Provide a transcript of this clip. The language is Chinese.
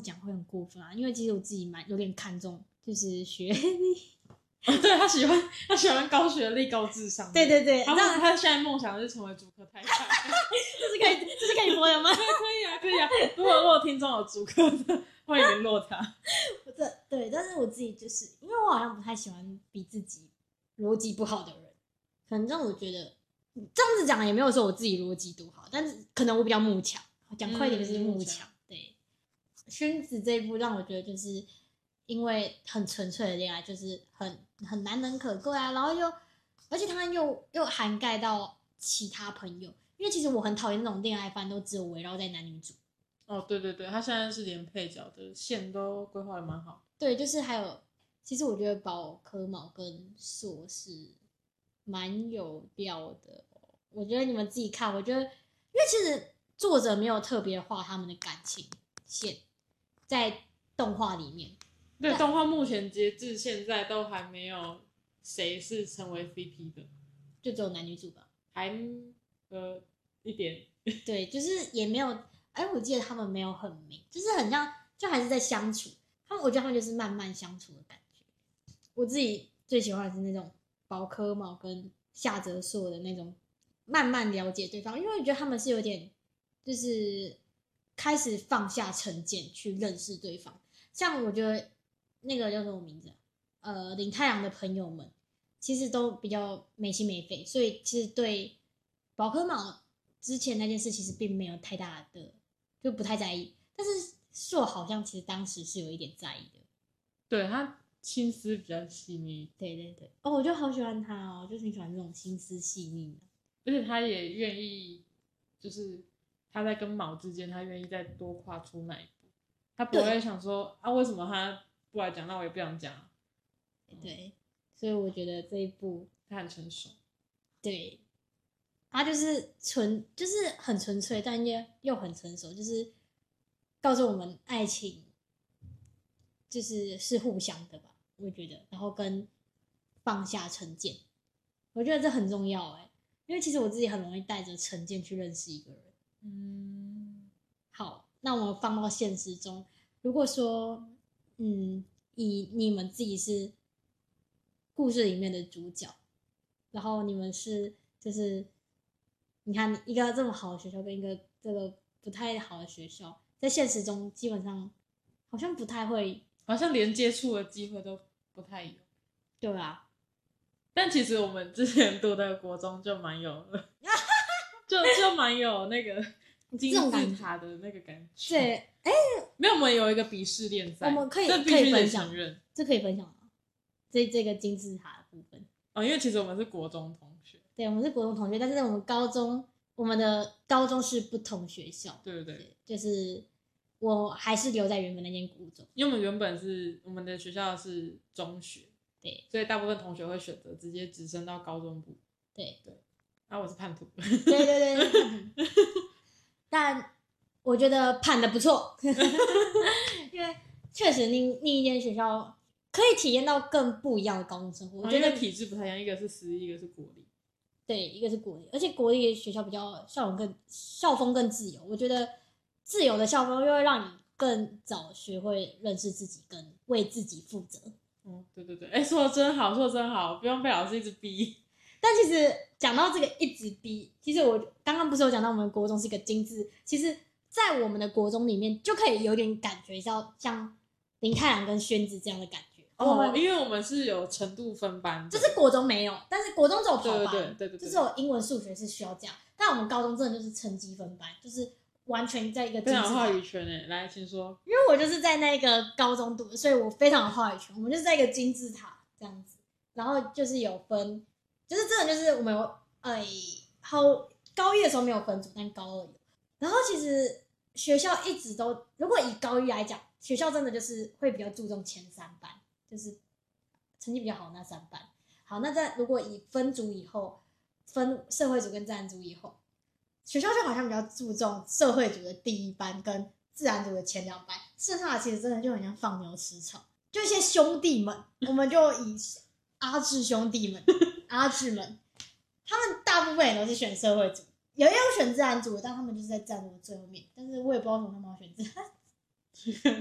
讲会很过分啊，因为其实我自己有点看重就是学历。 对，他喜欢高学历高智商。 对对对， 他现在梦想是成为竹科太太。 这是可以播的吗？ 可以啊。如果听众有竹科的，欢迎联络他。 对，但是我自己就是因为我好像不太喜欢比自己逻辑不好的人，可能让我觉得这样子讲也没有说我自己逻辑多好，但是可能我比较慕强，讲快一点就是慕强。对，宣子这一部让我觉得就是因为很纯粹的恋爱，就是很难能可贵啊，然后而且它又涵盖到其他朋友，因为其实我很讨厌那种恋爱番都只有围绕在男女主。 哦，对对对，他现在是连配角的线都规划的蛮好。 对，就是还有，其实我觉得宝可梦跟硕是蛮有料的我觉得你们自己看，我觉得因为其实作者没有特别画他们的感情线在动画里面。 对，动画目前截至现在都还没有谁是成为 CP 的， 就只有男女主吧， 还一点。 对，就是也没有，我记得他们没有很明，就是很像，就还是在相处。我觉得他们就是慢慢相处的感觉。我自己最喜欢的是那种宝可梦跟夏泽硕的那种慢慢了解对方，因为我觉得他们是有点就是开始放下成见去认识对方。像我觉得那个叫什么名字领太阳的朋友们其实都比较没心没肺，所以其实对宝可梦之前那件事其实并没有太大的，就不太在意。但是硕好像其实当时是有一点在意的， 对，他心思比较细腻。 对对对，我就好喜欢他哦，就是很喜欢这种心思细腻的。 而且他也愿意，就是他在跟毛之间，他愿意再多跨出那一步，他不会想说啊，为什么他不来讲，那我也不想讲。 对，所以我觉得这一部他很成熟。 对，他就是就是很纯粹，但又很成熟，就是告诉我们爱情是互相的吧，我觉得，然后跟放下成见，我觉得这很重要因为其实我自己很容易带着成见去认识一个人。好，那我们放到现实中，如果说以你们自己是故事里面的主角，然后你们是就是你看一个这么好的学校跟一个这个不太好的学校，在现实中基本上好像不太会， 好像连接触的机会都不太有。 对啊， 但其实我们之前读的国中就蛮有的就蛮有那个金字塔的那个感觉。 对， 没有，我们有一个笔试练赛， 我们可以分享，这可以分享吗？这个金字塔的部分因为其实我们是国中同学。 对，我们是国中同学，但是我们的高中是不同学校。 对对对， 就是我还是留在原本那间国中， 因为我们原本我们的学校是中学， 对， 所以大部分同学会选择直接直升到高中部。 对对，我是叛徒。 对对对，但我觉得判的不错，因为确实另一间学校可以体验到更不一样的高中生活。我觉得体制不太一样，一个是私立，一个是国立。 对，一个是国立，而且国立的学校比较校风更自由。我觉得自由的校风又会让你更早学会认识自己，跟为自己负责。 对对对，说的真好，说的真好，不用被老师一直逼。 但其实讲到这个一直逼，其实我刚刚不是有讲到我们国中是一个精致，其实在我们的国中里面就可以有点感觉到像林太郎跟宣子这样的感觉。 因为我们是有程度分班的， 就是国中没有，但是国中只有跑班，对， 就是有英文数学是需要这样，但我们高中真的就是成绩分班，就是完全在一个非常有话语权来请说。 因为我就是在那个高中读的，所以我非常有话语权。我们就是在一个金字塔这样子，然后就是有分，就是真的就是我们有高一的时候没有分组，但高二有。然后其实学校一直都，如果以高一来讲，学校真的就是会比较注重前3班，就是成绩比较好那3班。好，那如果以分组以后，分社会组跟自然组以后，学校就好像比较注重社会组的第1班跟自然组的前2班，剩下的其实真的就很像放牛吃草，就一些兄弟们，我们就以阿志兄弟们、阿志们，他们大部分也都是选社会组，有选自然组，但他们就是在自然组的最后面，但是我也不知道为什么他们要选自然组。